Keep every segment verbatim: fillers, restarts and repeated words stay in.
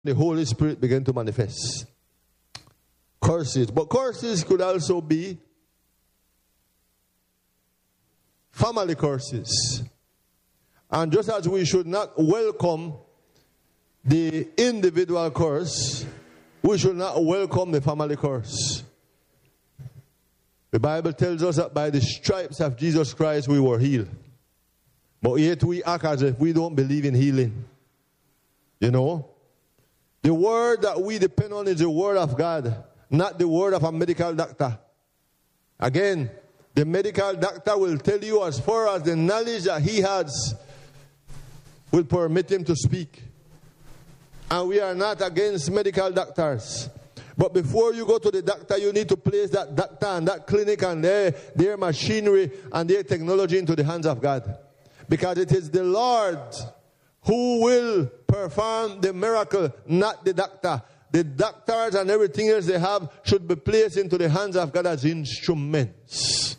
the Holy Spirit began to manifest. Curses. But curses could also be family curses. And just as we should not welcome the individual curse, we should not welcome the family curse. The Bible tells us that by the stripes of Jesus Christ we were healed. But yet we act as if we don't believe in healing. You know? The word that we depend on is the word of God, not the word of a medical doctor. Again, the medical doctor will tell you as far as the knowledge that he has will permit him to speak. And we are not against medical doctors. But before you go to the doctor, you need to place that doctor and that clinic and their, their machinery and their technology into the hands of God. Because it is the Lord who will perform the miracle, not the doctor. The doctors and everything else they have should be placed into the hands of God as instruments.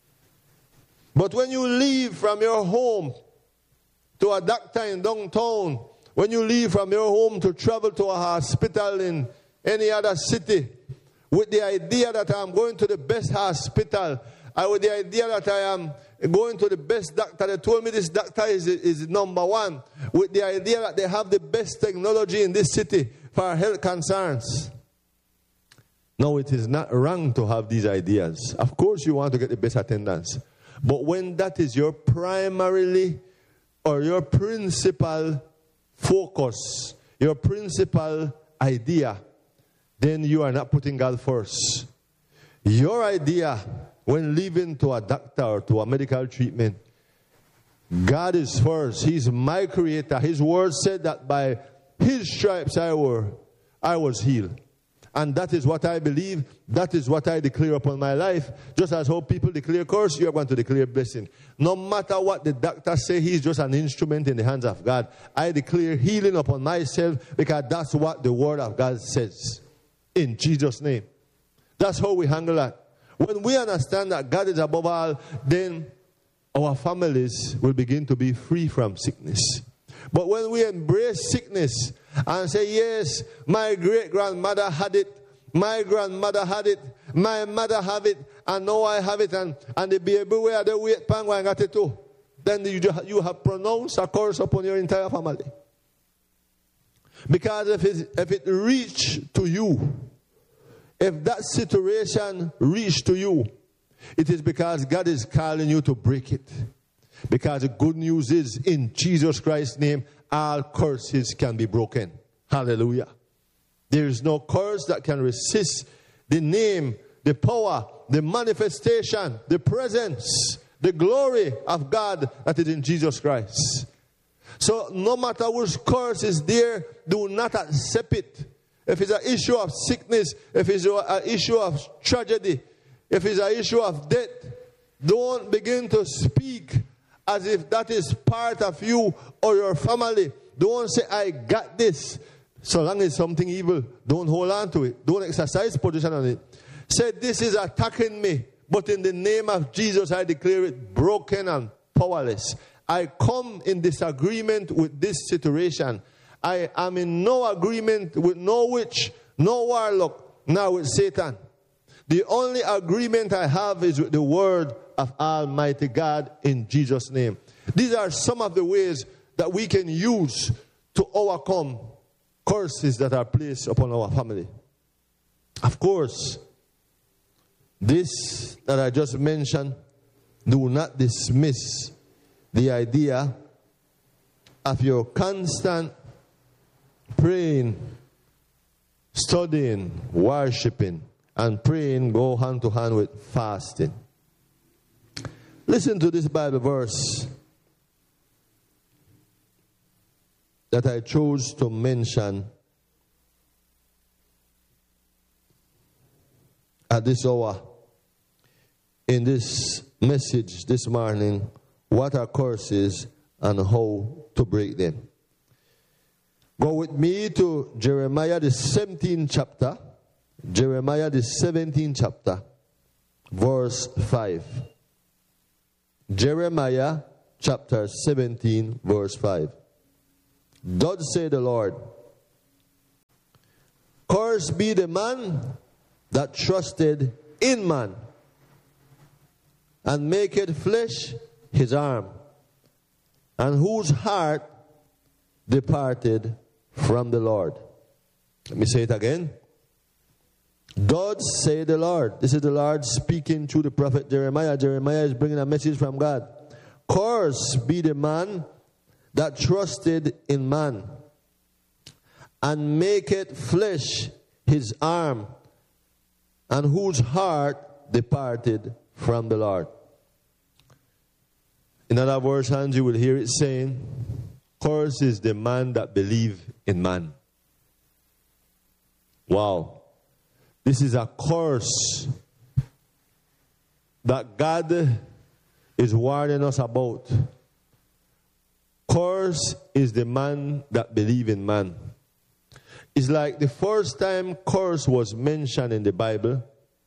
But when you leave from your home to a doctor in downtown, when you leave from your home to travel to a hospital in any other city, with the idea that I'm going to the best hospital, and with the idea that I am going to the best doctor, they told me this doctor is, is number one, with the idea that they have the best technology in this city for health concerns. No, it is not wrong to have these ideas. Of course you want to get the best attendance. But when that is your primarily or your principal focus, your principal idea, then you are not putting God first. Your idea when leaving to a doctor or to a medical treatment, God is first. He's my creator. His word said that by His stripes I were, I was healed. And that is what I believe. That is what I declare upon my life. Just as how people declare curse, you are going to declare blessing. No matter what the doctor say, he's just an instrument in the hands of God. I declare healing upon myself because that's what the word of God says. In Jesus' name. That's how we handle that. When we understand that God is above all, then our families will begin to be free from sickness. But when we embrace sickness and say, yes, my great-grandmother had it, my grandmother had it, my mother have it, and now I have it, and, and the baby where they wait, pang, I got it too. Then you, you have pronounced a curse upon your entire family. Because if it, if it reached to you, if that situation reached to you, it is because God is calling you to break it. Because the good news is, in Jesus Christ's name, all curses can be broken. Hallelujah. There is no curse that can resist the name, the power, the manifestation, the presence, the glory of God that is in Jesus Christ. So no matter which curse is there, do not accept it. If it's an issue of sickness, if it's an issue of tragedy, if it's an issue of death, don't begin to speak as if that is part of you or your family. Don't say, I got this. So long as something evil, don't hold on to it. Don't exercise possession on it. Say, this is attacking me, but in the name of Jesus, I declare it broken and powerless. I come in disagreement with this situation. I am in no agreement with no witch, no warlock, nor with Satan. The only agreement I have is with the word of Almighty God in Jesus' name. These are some of the ways that we can use to overcome curses that are placed upon our family. Of course, this that I just mentioned, do not dismiss the idea of your constant praying, studying, worshiping, and praying go hand to hand with fasting. Listen to this Bible verse that I chose to mention at this hour in this message this morning. What are curses and how to break them? Go with me to Jeremiah the seventeenth chapter. Jeremiah the seventeenth chapter, verse five. Jeremiah chapter seventeen, verse five. Thus saith the Lord, Cursed be the man that trusted in man, and maketh flesh his arm, and whose heart departed from the Lord. Let me say it again. God say the Lord. This is the Lord speaking through the prophet Jeremiah. Jeremiah is bringing a message from God. Cursed be the man that trusted in man, and maketh flesh his arm, and whose heart departed from the Lord. In other versions, you will hear it saying, cursed is the man that believe in man. Wow. This is a curse that God is warning us about. Curse is the man that believe in man. It's like the first time curse was mentioned in the Bible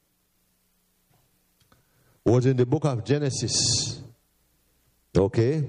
was in the book of Genesis. Okay?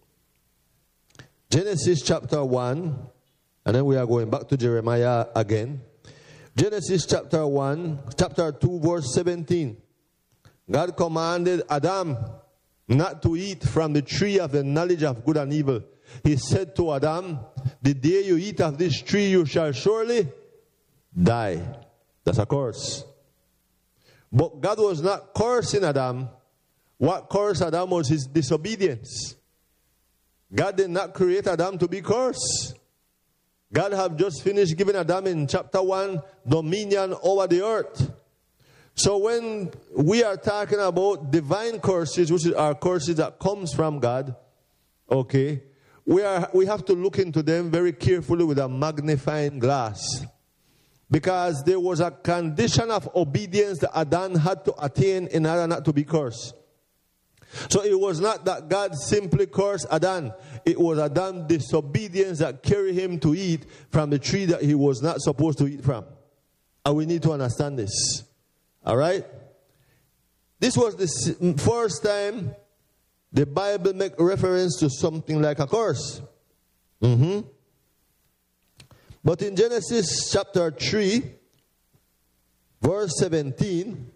Genesis chapter one, and then we are going back to Jeremiah again. Genesis chapter one, chapter two, verse seventeen. God commanded Adam not to eat from the tree of the knowledge of good and evil. He said to Adam, the day you eat of this tree, you shall surely die. That's a curse. But God was not cursing Adam. What cursed Adam was his disobedience. God did not create Adam to be cursed. God have just finished giving Adam in chapter one dominion over the earth. So when we are talking about divine curses, which are curses that comes from God, okay, we are we have to look into them very carefully with a magnifying glass. Because there was a condition of obedience that Adam had to attain in order not to be cursed. So it was not that God simply cursed Adam. It was Adam's disobedience that carried him to eat from the tree that he was not supposed to eat from. And we need to understand this. All right? This was the first time the Bible make reference to something like a curse. Mm-hmm. But in Genesis chapter three, verse seventeen,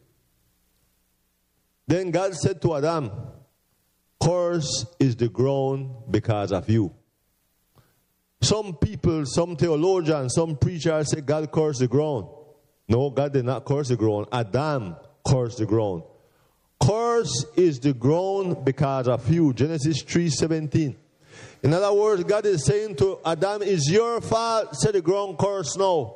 then God said to Adam, curse is the ground because of you. Some people, some theologians, some preachers say God cursed the ground. No, God did not curse the ground. Adam cursed the ground. Curse is the ground because of you. Genesis three seventeen. In other words, God is saying to Adam, it's your fault, say the ground curse now.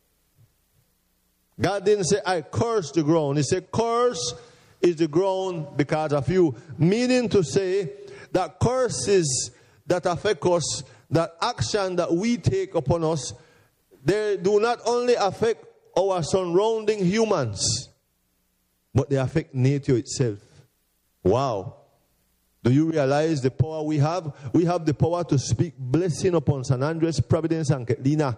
God didn't say, I curse the ground. He said, curse is the ground because of you. Meaning to say that curses that affect us, that action that we take upon us, they do not only affect our surrounding humans, but they affect nature itself. Wow. Do you realize the power we have? We have the power to speak blessing upon San Andres, Providence, and Ketlina.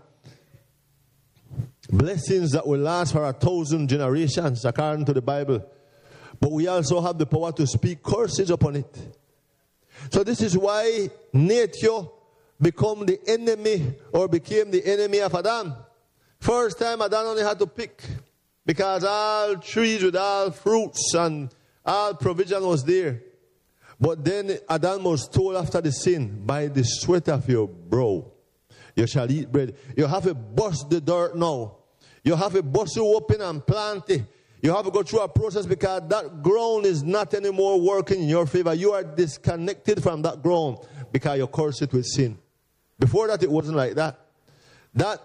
Blessings that will last for a thousand generations, according to the Bible. But we also have the power to speak curses upon it. So this is why nature become the enemy, or became the enemy of Adam. First time Adam only had to pick, because all trees with all fruits and all provision was there. But then Adam was told after the sin, by the sweat of your brow, you shall eat bread. You have to bust the dirt now. You have to bust it open and plant it. You have to go through a process, because that ground is not anymore working in your favor. You are disconnected from that ground because you're cursed with sin. Before that, it wasn't like that. That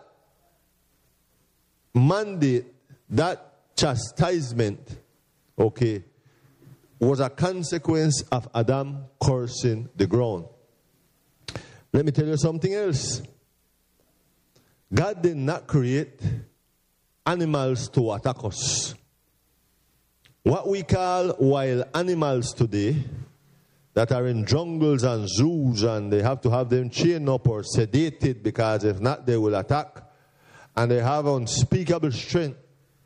mandate, that chastisement, okay, was a consequence of Adam cursing the ground. Let me tell you something else. God did not create animals to attack us. What we call wild animals today, that are in jungles and zoos, and they have to have them chained up or sedated, because if not they will attack, and they have unspeakable strength.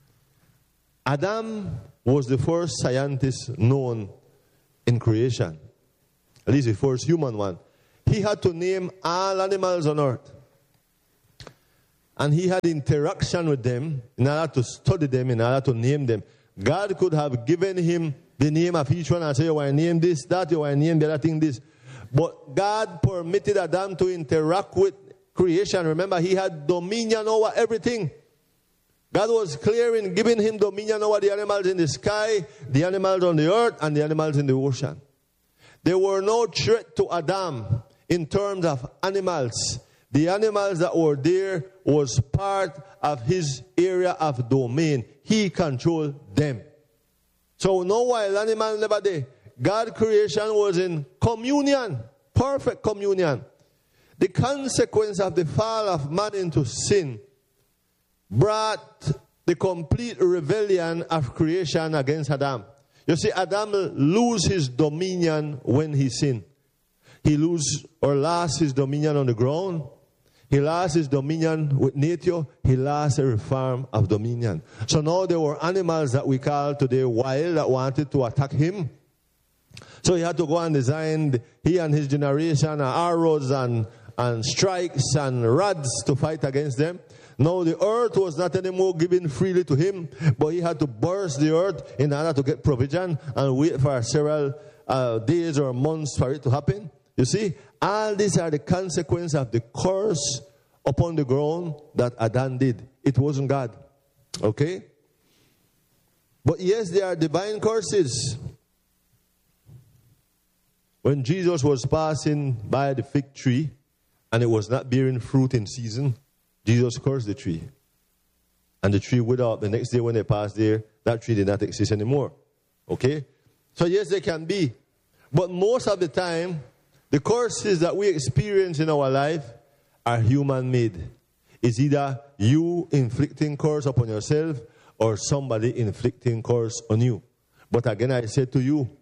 Adam was the first scientist known in creation, at least the first human one. He had to name all animals on earth. and he had interaction with them in order to study them, in order to name them. God could have given him the name of each one and say, you want to name this, that, you want to name the other thing, this. But God permitted Adam to interact with creation. Remember, he had dominion over everything. God was clear in giving him dominion over the animals in the sky, the animals on the earth, and the animals in the ocean. There were no threat to Adam in terms of animals. The animals that were there was part of his area of domain. He controlled them. So no wild animal never there. God's creation was in communion, perfect communion. The consequence of the fall of man into sin brought the complete rebellion of creation against Adam. You see, Adam lose his dominion when he sinned. He lose or lost his dominion on the ground. He lost his dominion with nature. He lost every form of dominion. So now there were animals that we call today wild that wanted to attack him. So he had to go and design, he and his generation, arrows and, and strikes and rods to fight against them. Now the earth was not anymore given freely to him, but he had to burst the earth in order to get provision and wait for several uh, days or months for it to happen. You see, all these are the consequences of the curse upon the ground that Adam did. It wasn't God. Okay? But yes, there are divine curses. When Jesus was passing by the fig tree and it was not bearing fruit in season, Jesus cursed the tree. And the tree withered up. The next day when they passed there, that tree did not exist anymore. Okay? So yes, they can be. But most of the time, the curses that we experience in our life are human-made. It's either you inflicting curse upon yourself or somebody inflicting curse on you. But again, I say to you,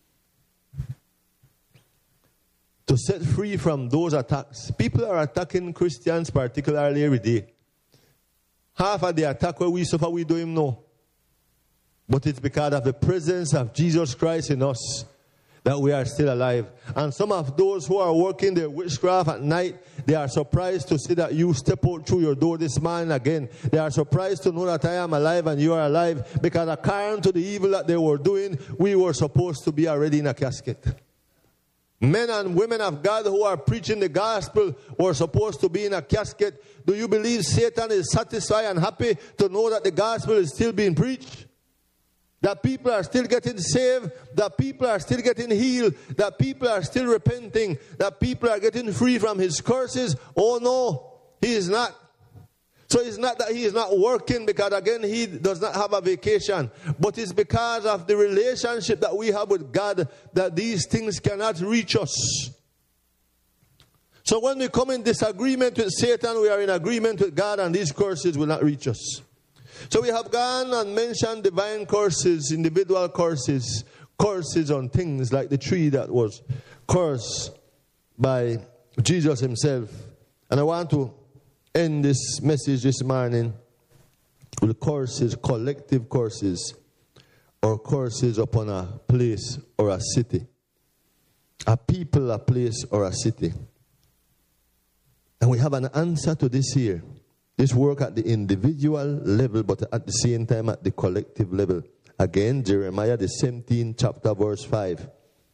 to set free from those attacks. People are attacking Christians particularly every day. Half of the attack where we suffer, we don't even know. But it's because of the presence of Jesus Christ in us that we are still alive. And some of those who are working their witchcraft at night, they are surprised to see that you step out through your door this morning again. They are surprised to know that I am alive and you are alive, because according to the evil that they were doing, we were supposed to be already in a casket. Men and women of God who are preaching the gospel were supposed to be in a casket. Do you believe Satan is satisfied and happy to know that the gospel is still being preached? That people are still getting saved, that people are still getting healed, that people are still repenting, that people are getting free from his curses? Oh no, he is not. So it's not that he is not working because, again, he does not have a vacation. But it's because of the relationship that we have with God that these things cannot reach us. So when we come in disagreement with Satan, we are in agreement with God, and these curses will not reach us. So we have gone and mentioned divine curses, individual curses, curses on things like the tree that was cursed by Jesus himself. And I want to end this message this morning with curses, collective curses, or curses upon a place or a city. A people, a place, or a city. And we have an answer to this here. This work at the individual level, but at the same time at the collective level. Again, Jeremiah, the seventeenth chapter, verse five.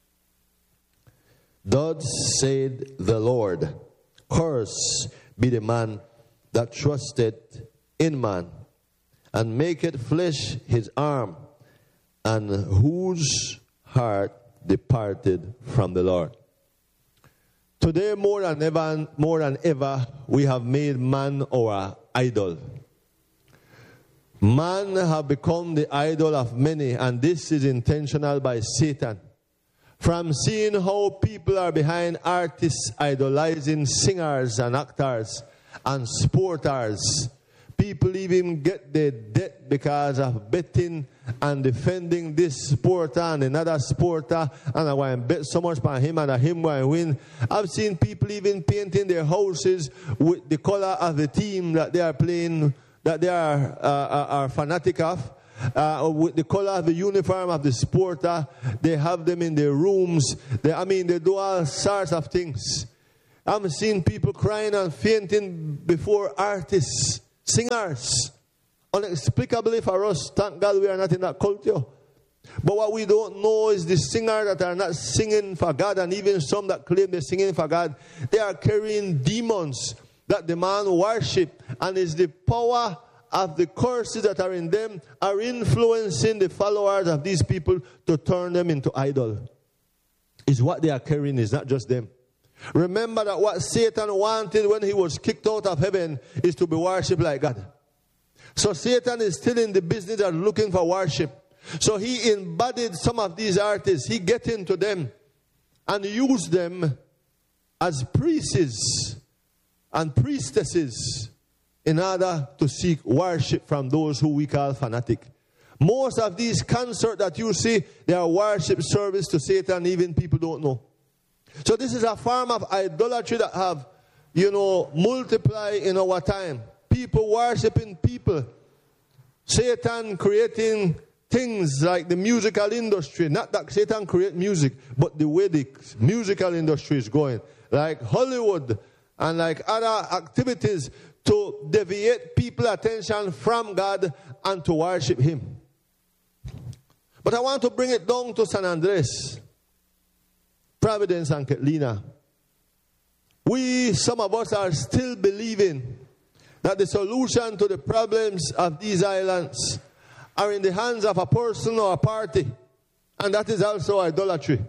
Thus said the Lord, curse be the man that trusted in man, and maketh flesh his arm, and whose heart departed from the Lord. Today, more than ever, more than ever, we have made man our idol. Man have become the idol of many, and this is intentional by Satan. From seeing how people are behind artists idolizing singers and actors and sporters, people even get their debt because of betting and defending this sporter and another sporter, and I want to bet so much by him and him going to win. I've seen people even painting their houses with the color of the team that they are playing, that they are uh, are fanatic of. Uh, with the color of the uniform of the sporter, they have them in their rooms. They, I mean, they do all sorts of things. I'm seeing people crying and fainting before artists, singers. Inexplicably for us, thank God we are not in that culture. But what we don't know is the singers that are not singing for God, and even some that claim they're singing for God, they are carrying demons that demand worship, and it's the power of the curses that are in them are influencing the followers of these people to turn them into idol. It's what they are carrying, it's not just them. Remember that what Satan wanted when he was kicked out of heaven is to be worshipped like God. So Satan is still in the business of looking for worship. So he embodied some of these artists. He get into them and used them as priests and priestesses in order to seek worship from those who we call fanatic. Most of these concerts that you see, they are worship service to Satan, even people don't know. So this is a form of idolatry that have, you know, multiplied in our time. People worshiping people. Satan creating things like the musical industry. Not that Satan create music, but the way the musical industry is going. Like Hollywood and like other activities to deviate people's attention from God and to worship Him. But I want to bring it down to San Andres, Providence and Catalina. We, some of us, are still believing that the solution to the problems of these islands are in the hands of a person or a party. And that is also idolatry.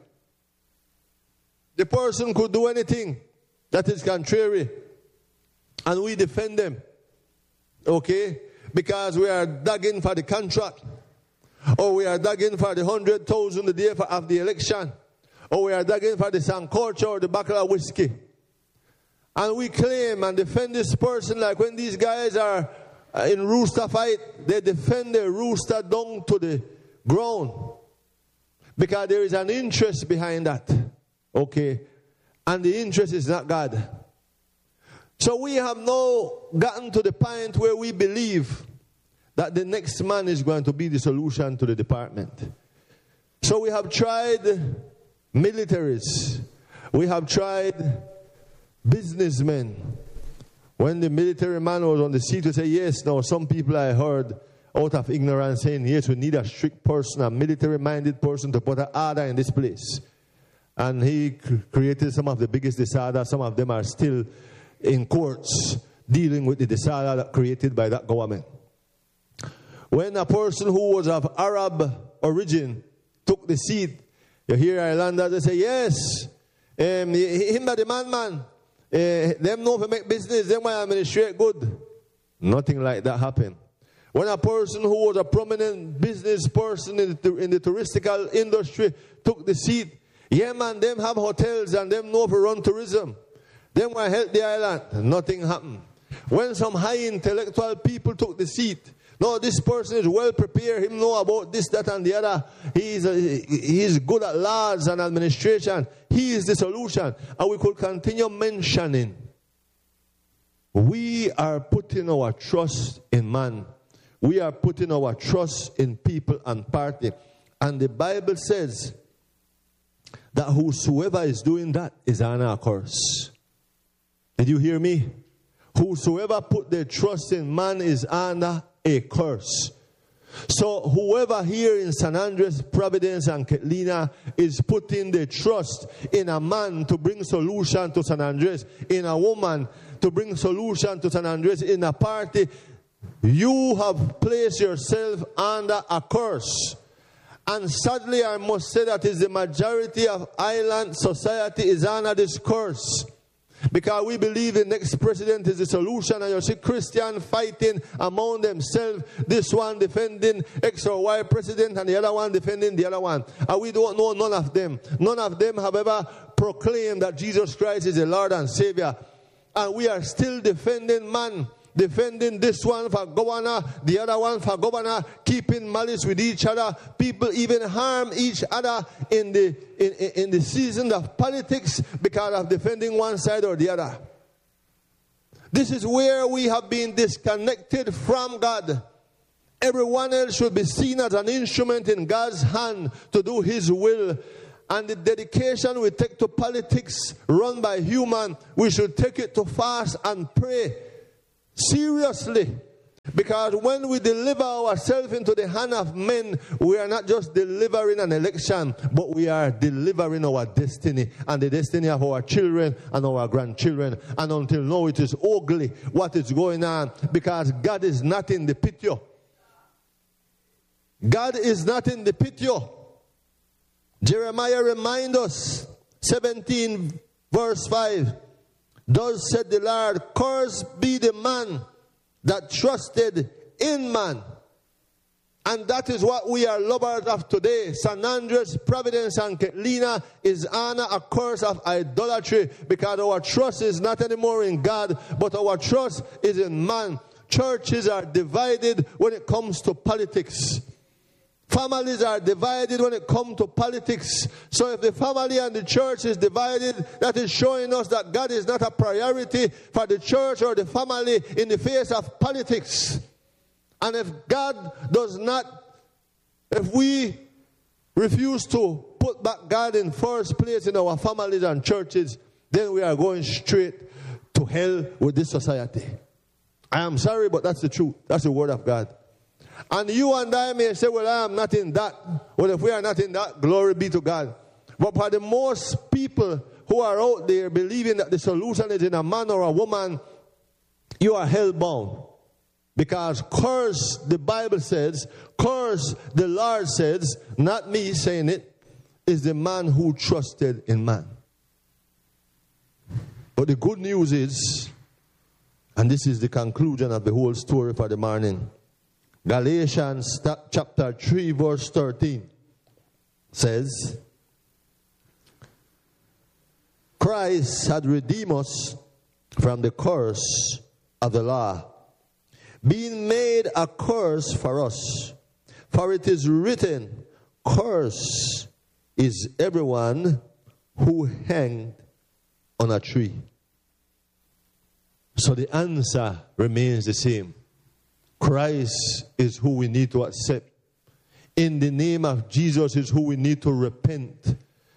The person could do anything that is contrary, and we defend them. Okay? Because we are digging for the contract. Or we are digging for the hundred thousand the day of the election. Or we are digging for the Sancocho or the bottle of whiskey. And we claim and defend this person like when these guys are in rooster fight, they defend the rooster down to the ground. Because there is an interest behind that. Okay? And the interest is not God. So we have now gotten to the point where we believe that the next man is going to be the solution to the department. So we have tried militaries. We have tried businessmen. When the military man was on the seat to say, yes, now some people I heard out of ignorance saying, yes, we need a strict person, a military-minded person to put an order in this place. And he created some of the biggest disorder. Some of them are still in courts dealing with the disorder that created by that government. When a person who was of Arab origin took the seat, you hear Islanders, they say, yes, um, him the man, man. Uh, them know if make business, them why administrate good. Nothing like that happened. When a person who was a prominent business person in the, in the touristical industry took the seat, yeah man, them have hotels and them know if run tourism. Them want to help the island. Nothing happened. When some high intellectual people took the seat, no, this person is well prepared. Him know about this, that, and the other. He is, a, he is good at laws and administration. He is the solution. And we could continue mentioning. We are putting our trust in man. We are putting our trust in people and party. And the Bible says that whosoever is doing that is under a curse. Did you hear me? Whosoever put their trust in man is under a curse. So whoever here in San Andres, Providence and Catalina is putting their trust in a man to bring solution to San Andres, in a woman to bring solution to San Andres, in a party, you have placed yourself under a curse. And sadly I must say that is the majority of island society is under this curse. Because we believe the next president is the solution, and you see Christians fighting among themselves, this one defending X or Y president and the other one defending the other one. And we don't know none of them. None of them have ever proclaimed that Jesus Christ is the Lord and Savior. And we are still defending man. Defending this one for governor, the other one for governor, keeping malice with each other. People even harm each other in the in, in the season of politics because of defending one side or the other. This is where we have been disconnected from God. Everyone else should be seen as an instrument in God's hand to do His will. And the dedication we take to politics run by human, we should take it to fast and pray seriously. Because when we deliver ourselves into the hand of men, we are not just delivering an election, but we are delivering our destiny and the destiny of our children and our grandchildren. And until now it is ugly what is going on, because God is not in the picture. God is not in the picture. Jeremiah reminds us, seventeen verse five, thus said the Lord, cursed be the man that trusted in man. And that is what we are lovers of today. San Andres, Providence, and Ketlina is under a curse of idolatry, because our trust is not anymore in God, but our trust is in man. Churches are divided when it comes to politics. Families are divided when it comes to politics. So if the family and the church is divided, that is showing us that God is not a priority for the church or the family in the face of politics. And if God does not, if we refuse to put back God in first place in our families and churches, then we are going straight to hell with this society. I am sorry, but that's the truth. That's the word of God. And you and I may say, well, I am not in that. Well, if we are not in that, glory be to God. But for the most people who are out there believing that the solution is in a man or a woman, you are hell-bound. Because curse, the Bible says, curse, the Lord says, not me saying it, is the man who trusted in man. But the good news is, and this is the conclusion of the whole story for the morning, Galatians chapter three verse thirteen says, Christ had redeemed us from the curse of the law, being made a curse for us. For it is written, cursed is everyone who hanged on a tree. So the answer remains the same. Christ is who we need to accept. In the name of Jesus is who we need to repent.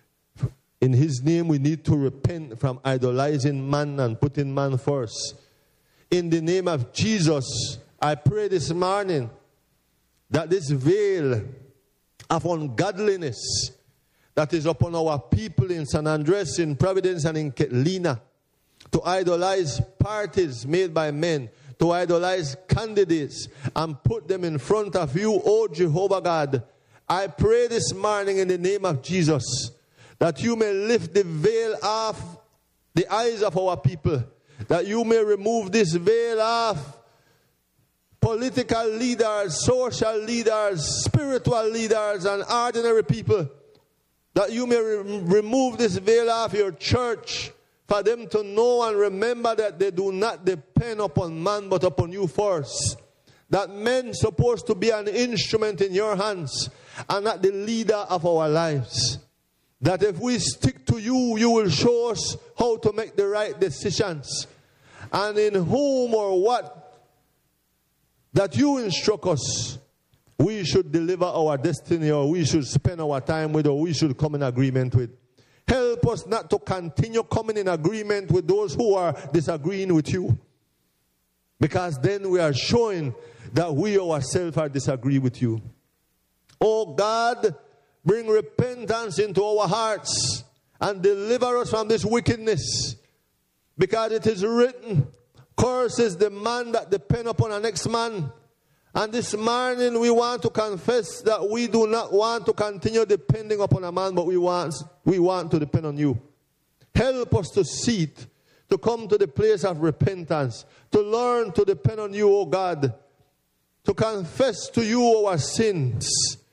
In his name we need to repent from idolizing man and putting man first. In the name of Jesus, I pray this morning that this veil of ungodliness that is upon our people in San Andres, in Providence, and in Ketlina, to idolize parties made by men, to idolize candidates and put them in front of you, oh Jehovah God. I pray this morning in the name of Jesus that you may lift the veil off the eyes of our people, that you may remove this veil off political leaders, social leaders, spiritual leaders, and ordinary people, that you may re- remove this veil off your church, for them to know and remember that they do not depend upon man but upon you first. That men supposed to be an instrument in your hands and not the leader of our lives. That if we stick to you, you will show us how to make the right decisions. And in whom or what that you instruct us, we should deliver our destiny, or we should spend our time with, or we should come in agreement with. Help us not to continue coming in agreement with those who are disagreeing with you. Because then we are showing that we ourselves are disagreeing with you. Oh God, bring repentance into our hearts and deliver us from this wickedness. Because it is written, cursed is the man that depends upon the next man. And this morning we want to confess that we do not want to continue depending upon a man, but we want, we want to depend on you. Help us to see it, to come to the place of repentance, to learn to depend on you, O God, to confess to you our sins,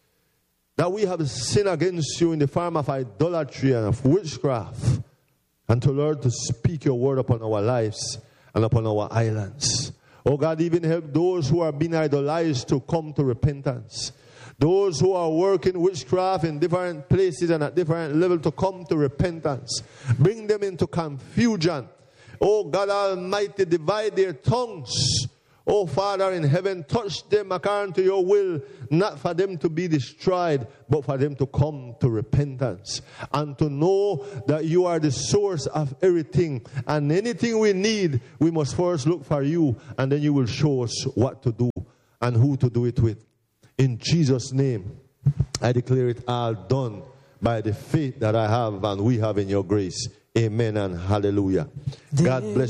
that we have sinned against you in the form of idolatry and of witchcraft, and to learn to speak your word upon our lives and upon our islands. Oh God, even help those who are being idolized to come to repentance. Those who are working witchcraft in different places and at different levels to come to repentance. Bring them into confusion. Oh God Almighty, divide their tongues. Oh, Father in heaven, touch them according to your will, not for them to be destroyed, but for them to come to repentance and to know that you are the source of everything. And anything we need, we must first look for you, and then you will show us what to do and who to do it with. In Jesus' name, I declare it all done by the faith that I have and we have in your grace. Amen and hallelujah. God bless.